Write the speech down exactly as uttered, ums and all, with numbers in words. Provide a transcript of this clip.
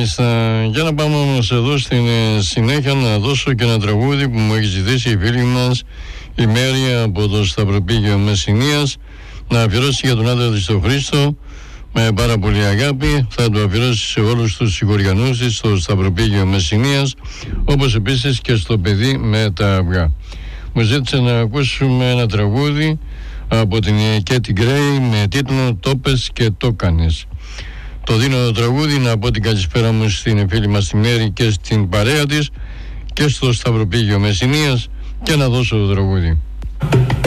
Μάλιστα. Για να πάμε όμως εδώ στην συνέχεια να δώσω και ένα τραγούδι που μου έχει ζητήσει η φίλη μας η Μέρη από το Σταυροπήγιο Μεσσηνίας να αφιερώσει για τον άντρα της τον Χρήστο με πάρα πολύ αγάπη. Θα το αφιερώσει σε όλους τους συγχωριανούς της στο Σταυροπήγιο Μεσσηνίας, όπως επίσης και στο παιδί με τα αυγά. Μου ζήτησε να ακούσουμε ένα τραγούδι από την Κέτι Γκρέι με τίτλο «Το πες και το κάνεις». Το δίνω το τραγούδι, να πω την καλησπέρα μου στην φίλη μας τη Μέρη και στην παρέα της και στο Σταυροπήγιο Μεσσηνίας και να δώσω το τραγούδι.